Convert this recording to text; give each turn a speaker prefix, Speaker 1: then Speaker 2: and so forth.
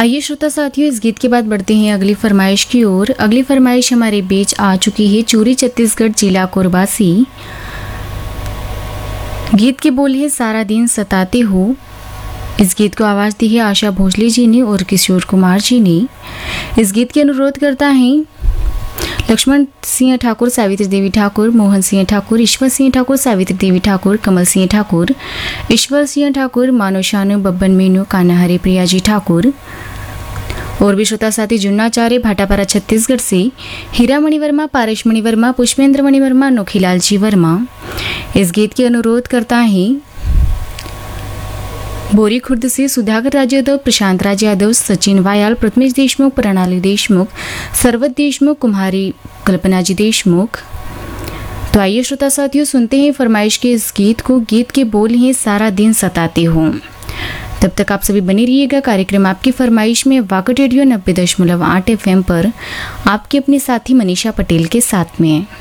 Speaker 1: आइए श्रोता साथियों, इस गीत के बाद बढ़ते हैं अगली फरमाइश की ओर। अगली फरमाइश हमारे बीच आ चुकी है चूरी छत्तीसगढ़ जिला कोरबासी। गीत के बोल है सारा दिन सताते हो। इस गीत को आवाज़ दी है आशा भोसले जी ने और किशोर कुमार जी ने। इस गीत के अनुरोध करता है लक्ष्मण सिंह ठाकुर, सावित्री देवी ठाकुर, मोहन सिंह ठाकुर, ईश्वर सिंह ठाकुर, सावित्री देवी ठाकुर, कमल सिंह ठाकुर, ईश्वर सिंह ठाकुर, मानो शानु, बब्बन मीनू, कान्हा हरे प्रिया जी ठाकुर और भी श्रोता साथी जुन्नाचार्य भाटापारा छत्तीसगढ़ से हीरा मणिवर्मा, पारेश मणिवर्मा, पुष्पेंद्र मणिवर्मा, नोखीलाल जी वर्मा। इस गीत के अनुरोध करता है बोरी खुर्द से सुधाकर राज यादव, प्रशांत राज यादव, सचिन वायाल, प्रथमेश देशमुख, प्रणाली देशमुख, सरवत देशमुख, कुम्हारी कल्पना जी देशमुख। तो आइए श्रोता साथियों सुनते हैं फरमाइश के इस गीत को। गीत के बोल हैं सारा दिन सताते हो। तब तक आप सभी बने रहिएगा कार्यक्रम आपकी फरमाइश में वाकट रेडियो 90.8 FM पर आपके अपने साथी मनीषा पटेल के साथ में।